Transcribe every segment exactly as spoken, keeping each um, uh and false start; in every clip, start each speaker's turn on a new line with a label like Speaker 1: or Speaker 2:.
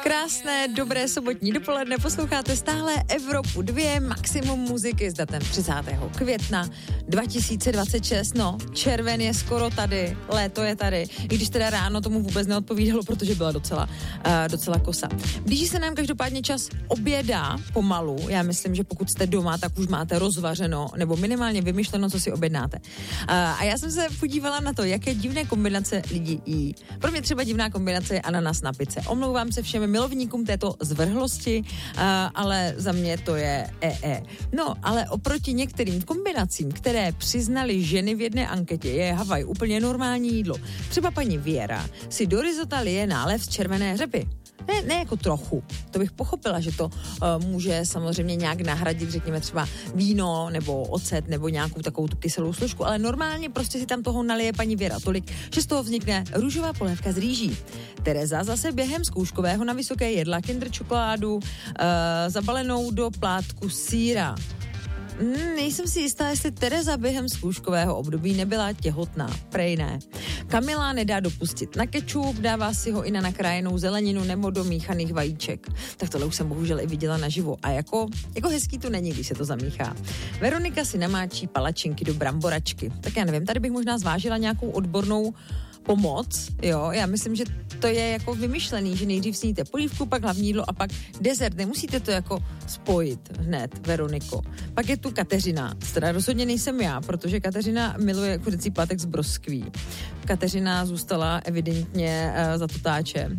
Speaker 1: Krásné, dobré sobotní dopoledne, posloucháte stále Evropu dva, maximum muziky s datem třicátého května dva tisíce dvacet šest, no, červen je skoro tady, léto je tady, i když teda ráno tomu vůbec neodpovídalo, protože byla docela, uh, docela kosa. Blíží se nám každopádně čas oběda pomalu, já myslím, že pokud jste doma, tak už máte rozvařeno, nebo minimálně vymyšleno, co si objednáte. Uh, a já jsem se podívala na to, jaké divné kombinace lidi jí. Pro mě třeba divná kombinace je ananas na pice. Omlouvám se všem milovníkům této zvrhlosti, uh, ale za mě to je ee. No, ale oproti některým kombinacím, které přiznali ženy v jedné anketě, je Havaj úplně normální jídlo. Třeba paní Věra si do risota lije nálev z červené řepy. Ne, ne jako trochu. To bych pochopila, že to uh, může samozřejmě nějak nahradit, řekněme třeba víno nebo ocet nebo nějakou takovou tu kyselou složku, ale normálně prostě si tam toho nalije paní Věra tolik, že z toho vznikne růžová polévka z rýží. Tereza zase během zkouškového na vysoké jedla Kinder čokoládu uh, zabalenou do plátku sýra. Hmm, nejsem si jistá, jestli Tereza během zkouškového období nebyla těhotná. Prej ne. Kamila nedá dopustit na kečup, dává si ho i na nakrájenou zeleninu nebo do míchaných vajíček. Tak tohle už jsem bohužel i viděla naživo. A jako, jako hezký to není, když se to zamíchá. Veronika si namáčí palačinky do bramboračky. Tak já nevím, tady bych možná zvážila nějakou odbornou pomoc, jo, já myslím, že to je jako vymyšlený, že nejdřív sníte polívku, pak hlavní jídlo a pak dezert, nemusíte to jako spojit hned, Veroniko. Pak je tu Kateřina, teda rozhodně nejsem já, protože Kateřina miluje kuřecí pátek z broskví. Kateřina zůstala evidentně uh, za tutáčem.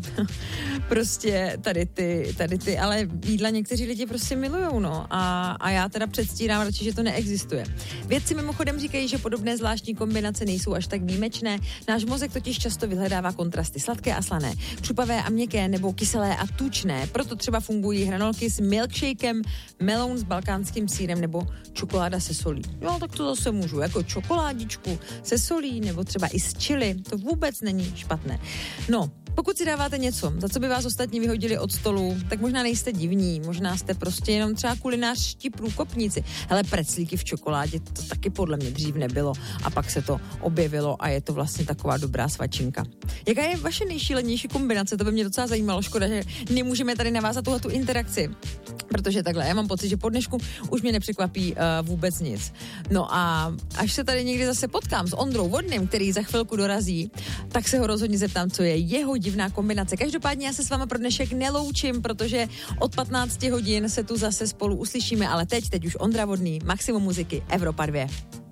Speaker 1: Prostě tady ty, tady ty, ale jídla někteří lidi prostě milujou, no, a, a já teda předstírám radši, že to neexistuje. Vědci mimochodem říkají, že podobné zvláštní kombinace nejsou až tak výjimečné. Náš mozek totiž často vyhledává kontrasty sladké a slané, křupavé a měkké nebo kyselé a tučné, proto třeba fungují hranolky s milkshakem, meloun s balkánským sýrem nebo čokoláda se solí. Jo, tak to zase můžu, jako čokoládičku se solí nebo třeba i s chili, to vůbec není špatné. No, pokud si dáváte něco, za co by vás ostatní vyhodili od stolu, tak možná nejste divní, možná jste prostě jenom třeba kulinářští průkopníci. Hele, preclíky v čokoládě, to taky podle mě dřív nebylo a pak se to objevilo a je to vlastně taková dobrá svačinka. Jaká je vaše nejšílenější kombinace? To by mě docela zajímalo, škoda, že nemůžeme tady navázat tuhletu interakci. Protože takhle, já mám pocit, že po dnešku už mě nepřekvapí uh, vůbec nic. No a až se tady někdy zase potkám s Ondrou Vodným, který za chvilku dorazí, tak se ho rozhodně zeptám, co je jeho divná kombinace. Každopádně já se s váma pro dnešek neloučím, protože od patnácti hodin se tu zase spolu uslyšíme, ale teď, teď už Ondra Vodný, maximum muziky, Evropa dva.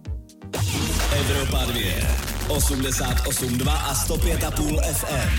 Speaker 2: Evropa dva, osmdesát osm dva a sto pět a půl ef em.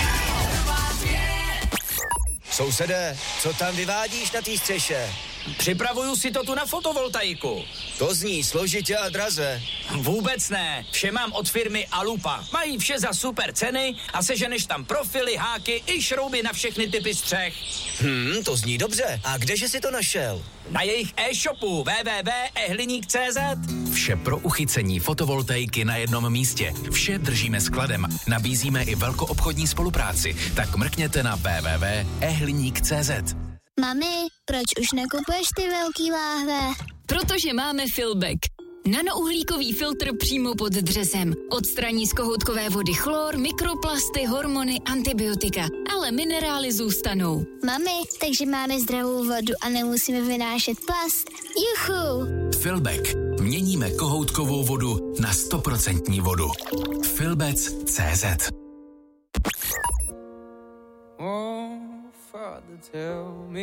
Speaker 3: Sousede, co tam vyvádíš na té střeše?
Speaker 4: Připravuju si to tu na fotovoltaiku.
Speaker 3: To zní složitě a draze.
Speaker 4: Vůbec ne. Vše mám od firmy Alupa. Mají vše za super ceny a seženeš tam profily, háky i šrouby na všechny typy střech.
Speaker 3: Hmm, to zní dobře. A kdeže jsi to našel?
Speaker 4: Na jejich e-shopu w w w tečka ehliník tečka cé zet.
Speaker 5: Vše pro uchycení fotovoltaiky na jednom místě. Vše držíme skladem. Nabízíme i velkoobchodní spolupráci. Tak mrkněte na w w w tečka ehliník tečka cé zet.
Speaker 6: Mami, proč už nekupuješ ty velký láhve?
Speaker 7: Protože máme Filbek. Nanouhlíkový filtr přímo pod dřezem. Odstraní z kohoutkové vody chlor, mikroplasty, hormony, antibiotika. Ale minerály zůstanou.
Speaker 6: Mami, takže máme zdravou vodu a nemusíme vynášet plast. Juchu!
Speaker 5: Filbek. Měníme kohoutkovou vodu na stoprocentní vodu. Filbec tečka cé zet.
Speaker 8: Oh, Father, tell me